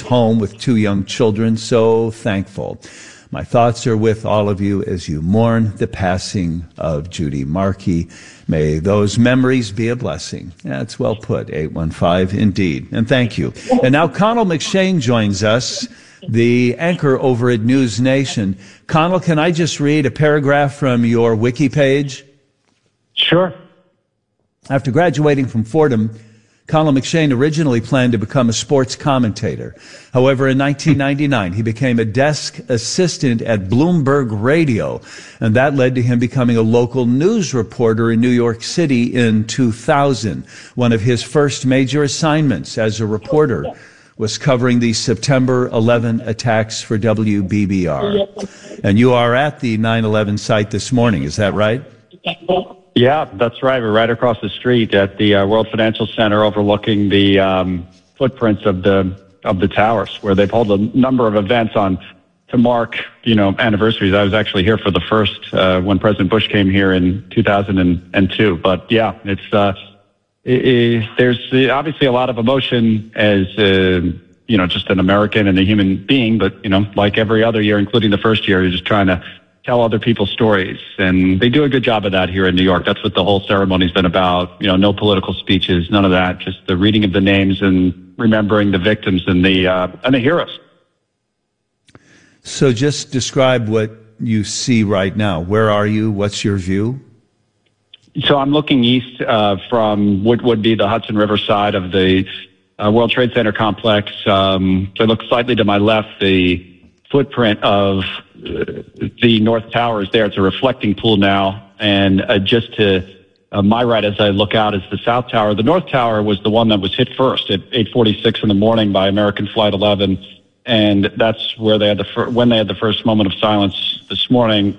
home with 2 young children. So thankful. My thoughts are with all of you as you mourn the passing of Judy Markey. May those memories be a blessing. That's well put, 815, indeed. And thank you. And now Connell McShane joins us, the anchor over at News Nation. Connell, can I just read a paragraph from your wiki page? Sure. After graduating from Fordham, Connell McShane originally planned to become a sports commentator. However, in 1999, he became a desk assistant at Bloomberg Radio, and that led to him becoming a local news reporter in New York City in 2000. One of his first major assignments as a reporter was covering the September 11 attacks for WBBR. And you are at the 9/11 site this morning, is that right? Yeah, that's right. We're right across the street at the World Financial Center, overlooking the footprints of the towers, where they've held a number of events to mark, anniversaries. I was actually here for the first when President Bush came here in 2002. But yeah, there's obviously a lot of emotion as just an American and a human being. But like every other year, including the first year, you're just trying to tell other people's stories. And they do a good job of that here in New York. That's what the whole ceremony's been about. No political speeches, none of that. Just the reading of the names and remembering the victims and the heroes. So just describe what you see right now. Where are you? What's your view? So I'm looking east from what would be the Hudson River side of the World Trade Center complex. So I look slightly to my left, the footprint of the North Tower is there. It's a reflecting pool now. And just to my right as I look out is the South Tower. The North Tower was the one that was hit first at 8:46 in the morning by American Flight 11. And that's where they had when they had the first moment of silence this morning.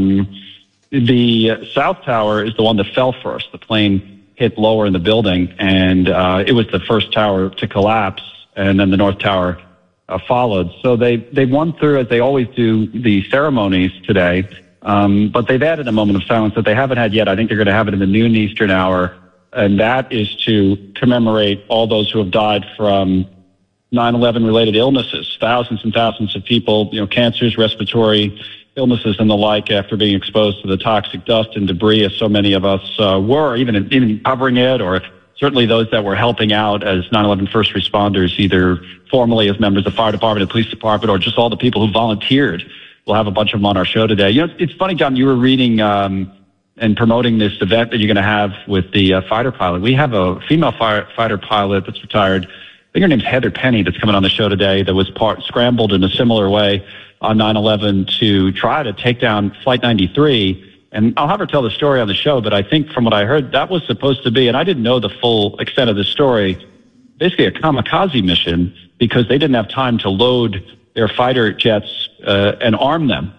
The South Tower is the one that fell first. The plane hit lower in the building, and it was the first tower to collapse. And then the North Tower followed. So they've won through, as they always do, the ceremonies today, but they've added a moment of silence that they haven't had yet. I think they're going to have it in the noon Eastern hour, and that is to commemorate all those who have died from 9/11 related illnesses. Thousands and thousands of people, cancers, respiratory illnesses and the like, after being exposed to the toxic dust and debris, as so many of us were, even covering it, or certainly those that were helping out as 9/11 first responders, either formally as members of the fire department, the police department, or just all the people who volunteered. We'll have a bunch of them on our show today. It's funny, John, you were reading and promoting this event that you're going to have with the fighter pilot. We have a female fighter pilot that's retired. I think her name's Heather Penny, that's coming on the show today, that was scrambled in a similar way on 9/11 to try to take down Flight 93. And I'll have her tell the story on the show, but I think from what I heard, that was supposed to be, and I didn't know the full extent of the story, basically a kamikaze mission, because they didn't have time to load their fighter jets and arm them.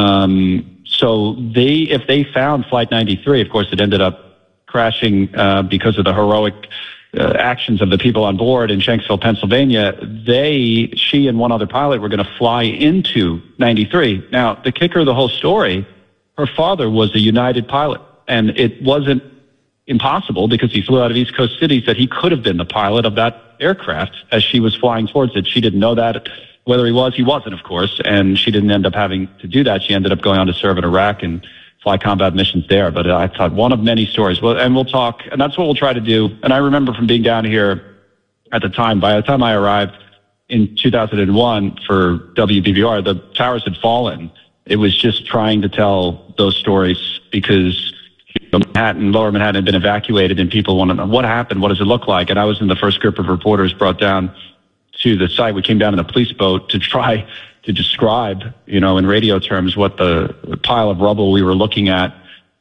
So if they found Flight 93, of course it ended up crashing because of the heroic actions of the people on board in Shanksville, Pennsylvania. She and one other pilot were going to fly into 93. Now, the kicker of the whole story, her father was a United pilot, and it wasn't impossible, because he flew out of East Coast cities, that he could have been the pilot of that aircraft as she was flying towards it. She didn't know that. Whether he wasn't, of course, and she didn't end up having to do that. She ended up going on to serve in Iraq and fly combat missions there. But I thought one of many stories. Well, and we'll talk, and that's what we'll try to do. And I remember from being down here at the time, by the time I arrived in 2001 for WBBR, the towers had fallen. It was just trying to tell those stories, because Lower Manhattan had been evacuated, and people want to know what happened, what does it look like? And I was in the first group of reporters brought down to the site. We came down in a police boat to try to describe, in radio terms, what the pile of rubble we were looking at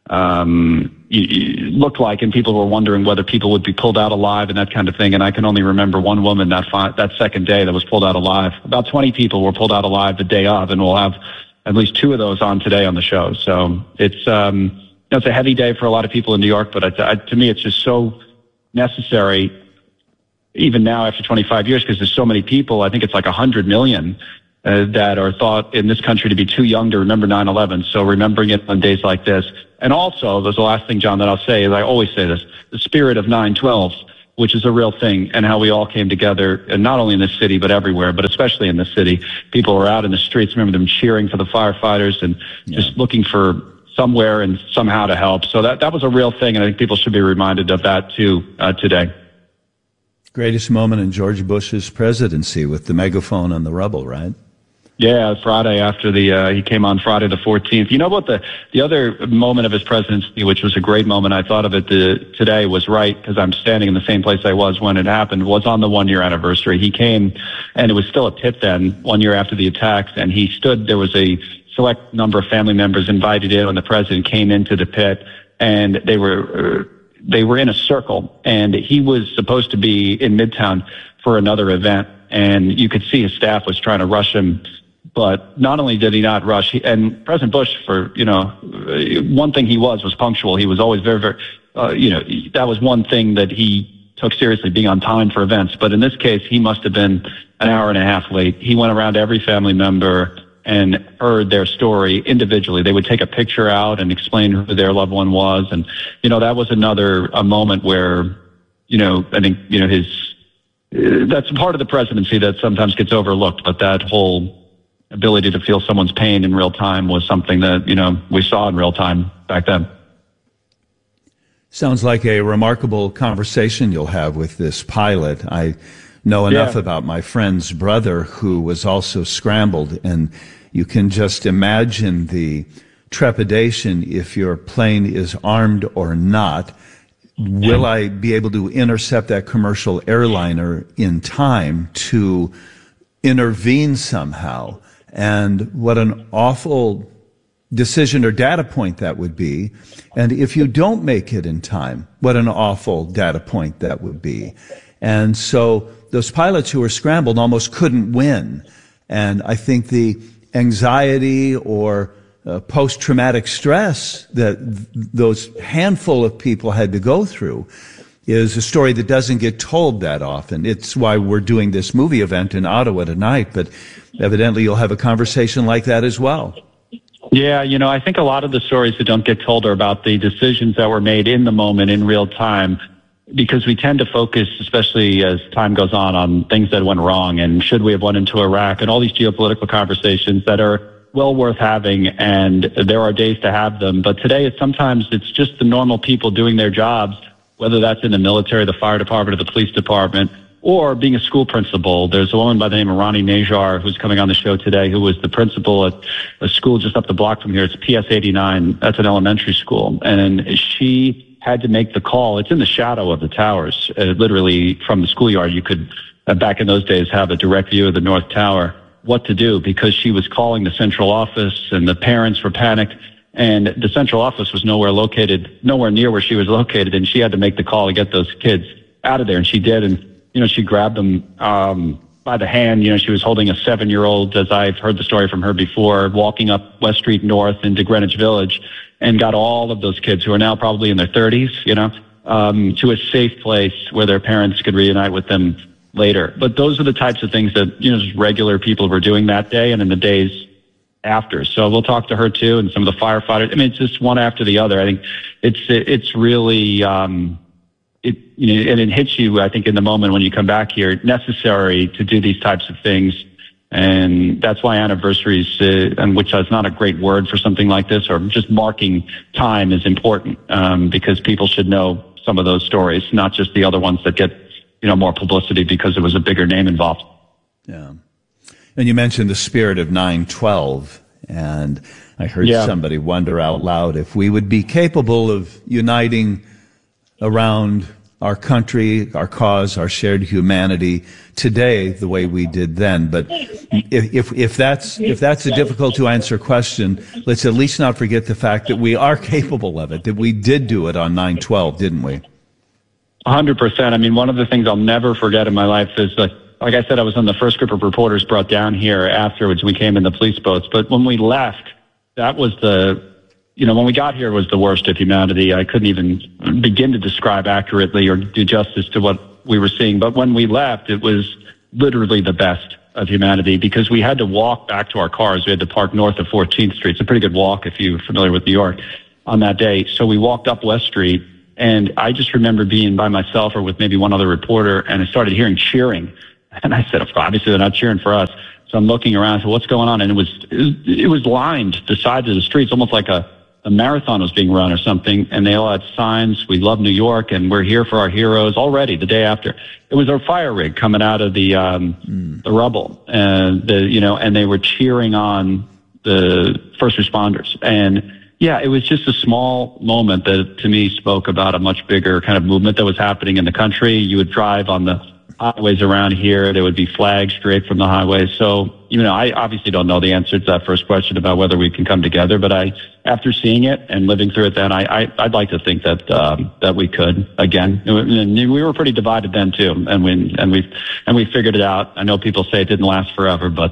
looked like, and people were wondering whether people would be pulled out alive and that kind of thing. And I can only remember one woman that second day that was pulled out alive. About 20 people were pulled out alive the day of, and we'll have at least 2 of those on today on the show. So it's a heavy day for a lot of people in New York, but to me, it's just so necessary, even now after 25 years, because there's so many people. I think it's like 100 million that are thought in this country to be too young to remember 9/11. So remembering it on days like this. And also, there's the last thing, John, that I'll say, is I always say this, the spirit of 9/12 which is a real thing, and how we all came together, and not only in this city, but everywhere, but especially in this city. People were out in the streets. I remember them cheering for the firefighters and just looking for somewhere and somehow to help. So that was a real thing, and I think people should be reminded of that too today. Greatest moment in George Bush's presidency with the megaphone on the rubble, right? Yeah, Friday after he came on Friday the 14th. You know what, the other moment of his presidency, which was a great moment, I thought of it today, was right, because I'm standing in the same place I was when it happened, was on the 1 year anniversary. He came, and it was still a pit then, 1 year after the attacks, and he stood, there was a select number of family members invited in when the president came into the pit, and they were in a circle, and he was supposed to be in Midtown for another event, and you could see his staff was trying to rush him. But not only did he not rush, and President Bush, one thing he was punctual. He was always very, very, that was one thing that he took seriously, being on time for events. But in this case, he must have been an hour and a half late. He went around to every family member and heard their story individually. They would take a picture out and explain who their loved one was. And, that was a moment where, I think, that's part of the presidency that sometimes gets overlooked, but that whole ability to feel someone's pain in real time was something that, we saw in real time back then. Sounds like a remarkable conversation you'll have with this pilot. I know enough about my friend's brother who was also scrambled, and you can just imagine the trepidation if your plane is armed or not. Will I be able to intercept that commercial airliner in time to intervene somehow? And what an awful decision or data point that would be. And if you don't make it in time, what an awful data point that would be. And so those pilots who were scrambled almost couldn't win. And I think the anxiety or post-traumatic stress that those handful of people had to go through is a story that doesn't get told that often. It's why we're doing this movie event in Ottawa tonight, but evidently you'll have a conversation like that as well. Yeah, I think a lot of the stories that don't get told are about the decisions that were made in the moment, in real time, because we tend to focus, especially as time goes on things that went wrong and should we have went into Iraq and all these geopolitical conversations that are well worth having, and there are days to have them. But today, sometimes it's just the normal people doing their jobs, whether that's in the military, the fire department, or the police department, or being a school principal. There's a woman by the name of Ronnie Najar who's coming on the show today, who was the principal at a school just up the block from here. It's PS 89. That's an elementary school. And she had to make the call. It's in the shadow of the towers. Literally from the schoolyard, you could, back in those days, have a direct view of the North Tower, what to do, because she was calling the central office and the parents were panicked. And the central office was nowhere near where she was located. And she had to make the call to get those kids out of there. And she did. And, she grabbed them by the hand. She was holding a 7-year-old, as I've heard the story from her before, walking up West Street North into Greenwich Village, and got all of those kids who are now probably in their 30s, to a safe place where their parents could reunite with them later. But those are the types of things that, just regular people were doing that day and in the days after. So we'll talk to her too, and some of the firefighters. I mean, it's just one after the other. I think it's really, and it hits you, I think, in the moment when you come back here, necessary to do these types of things. And that's why anniversaries, and which is not a great word for something like this, or just marking time, is important, because people should know some of those stories, not just the other ones that get, more publicity because there was a bigger name involved. Yeah. And you mentioned the spirit of 9/12, and I heard somebody wonder out loud if we would be capable of uniting around our country, our cause, our shared humanity today the way we did then. But if that's a difficult to answer question, let's at least not forget the fact that we are capable of it, that we did do it on 9/12, didn't we? 100%. I mean, one of the things I'll never forget in my life is that, like I said, I was on the first group of reporters brought down here afterwards. We came in the police boats. But when we left, that was when we got here, it was the worst of humanity. I couldn't even begin to describe accurately or do justice to what we were seeing. But when we left, it was literally the best of humanity, because we had to walk back to our cars. We had to park north of 14th Street. It's a pretty good walk if you're familiar with New York on that day. So we walked up West Street, And I just remember being by myself or with maybe one other reporter, and I started hearing cheering. And I said, obviously they're not cheering for us. So I'm looking around, so what's going on? And it was lined the sides of the streets, almost like a marathon was being run or something. And they all had signs, "We love New York," and "We're here for our heroes." Already the day after, it was our fire rig coming out of the rubble, and and they were cheering on the first responders. And yeah, it was just a small moment that to me spoke about a much bigger kind of movement that was happening in the country. You would drive on the highways around here, there would be flags straight from the highways. So, I obviously don't know the answer to that first question about whether we can come together, but after seeing it and living through it then, I'd like to think that we could again. And we were pretty divided then too, and we figured it out. I know people say it didn't last forever, but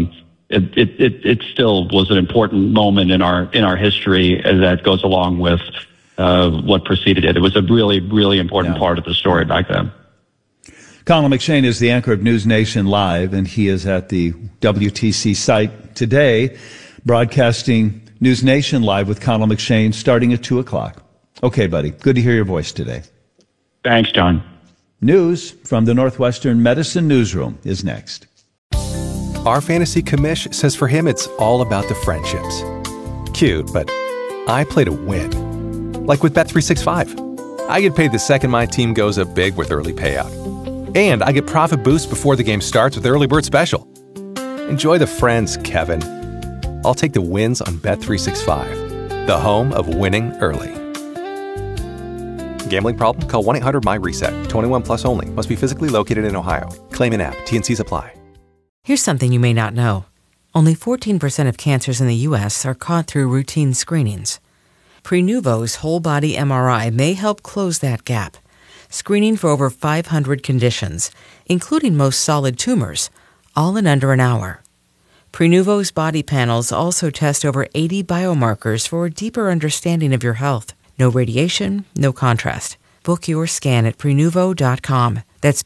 it still was an important moment in our history that goes along with what preceded it. It was a really, really important part of the story back then. Colin McShane is the anchor of News Nation Live, and he is at the WTC site today, broadcasting News Nation Live with Colin McShane starting at 2 o'clock. Okay, buddy. Good to hear your voice today. Thanks, John. News from the Northwestern Medicine Newsroom is next. Our fantasy commish says for him it's all about the friendships. Cute, but I play to win. Like with Bet365. I get paid the second my team goes up big with early payout. And I get profit boosts before the game starts with Early Bird Special. Enjoy the friends, Kevin. I'll take the wins on Bet365, the home of winning early. Gambling problem? Call 1-800-MY-RESET. 21 plus only. Must be physically located in Ohio. Claim in app. T&Cs apply. Here's something you may not know. Only 14% of cancers in the U.S. are caught through routine screenings. Prenuvo's whole-body MRI may help close that gap, screening for over 500 conditions, including most solid tumors, all in under an hour. Prenuvo's body panels also test over 80 biomarkers for a deeper understanding of your health. No radiation, no contrast. Book your scan at Prenuvo.com. That's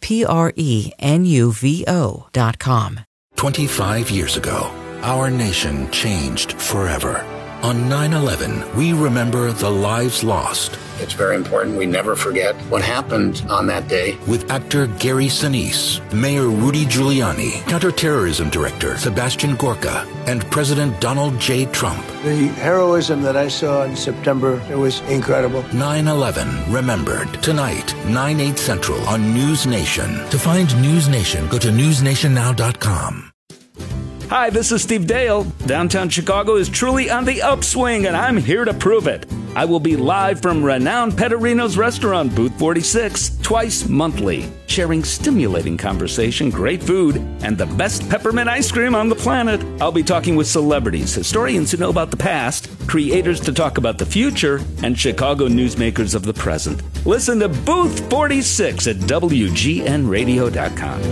Prenuvo.com. 25 years ago, our nation changed forever. On 9/11, we remember the lives lost. It's very important we never forget what happened on that day. With actor Gary Sinise, Mayor Rudy Giuliani, Counterterrorism Director Sebastian Gorka, and President Donald J. Trump. The heroism that I saw in September, it was incredible. 9/11 Remembered. Tonight, 9/8 Central on News Nation. To find News Nation, go to newsnationnow.com. Hi, this is Steve Dale. Downtown Chicago is truly on the upswing, and I'm here to prove it. I will be live from renowned Pettorino's restaurant, Booth 46, twice monthly, sharing stimulating conversation, great food, and the best peppermint ice cream on the planet. I'll be talking with celebrities, historians who know about the past, creators to talk about the future, and Chicago newsmakers of the present. Listen to Booth 46 at WGNradio.com.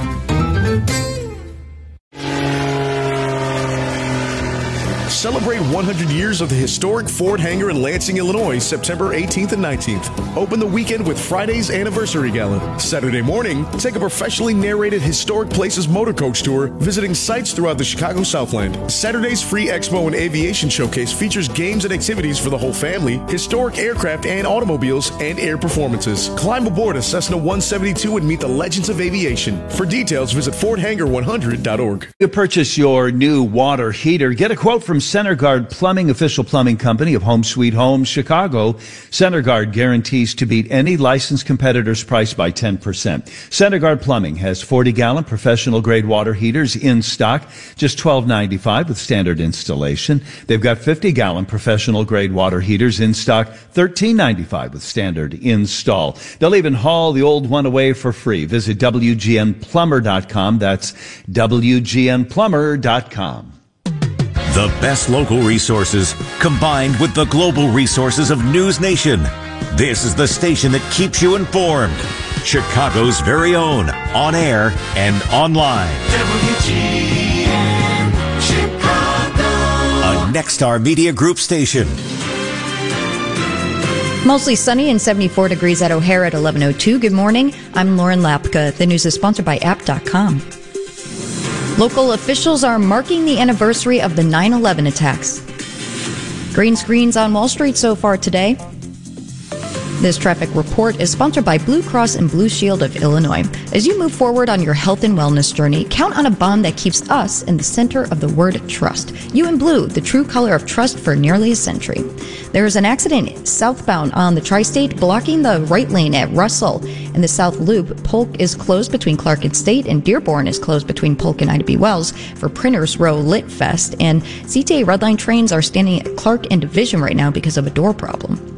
Celebrate 100 years of the historic Ford Hangar in Lansing, Illinois, September 18th and 19th. Open the weekend with Friday's Anniversary Gala. Saturday morning, take a professionally narrated Historic Places motor coach tour, visiting sites throughout the Chicago Southland. Saturday's free Expo and Aviation Showcase features games and activities for the whole family, historic aircraft and automobiles, and air performances. Climb aboard a Cessna 172 and meet the legends of aviation. For details, visit FordHangar100.org. To purchase your new water heater, get a quote from CenterGuard Plumbing, official plumbing company of Home Sweet Home Chicago. CenterGuard guarantees to beat any licensed competitor's price by 10%. CenterGuard Plumbing has 40-gallon professional-grade water heaters in stock, just $12.95 with standard installation. They've got 50-gallon professional-grade water heaters in stock, $13.95 with standard install. They'll even haul the old one away for free. Visit WGNplumber.com. That's WGNplumber.com. The best local resources combined with the global resources of News Nation. This is the station that keeps you informed. Chicago's very own, on air and online. WGN Chicago. A Nexstar Media Group station. Mostly sunny and 74 degrees at O'Hare at 11:02. Good morning. I'm Lauren Lapka. The news is sponsored by App.com. Local officials are marking the anniversary of the 9/11 attacks. Green screens on Wall Street so far today. This traffic report is sponsored by Blue Cross and Blue Shield of Illinois. As you move forward on your health and wellness journey, count on a bond that keeps us in the center of the word trust. You in blue, the true color of trust for nearly a century. There is an accident southbound on the Tri-State blocking the right lane at Russell. In the South Loop, Polk is closed between Clark and State, and Dearborn is closed between Polk and Ida B. Wells for Printers Row Lit Fest. And CTA Red Line trains are standing at Clark and Division right now because of a door problem.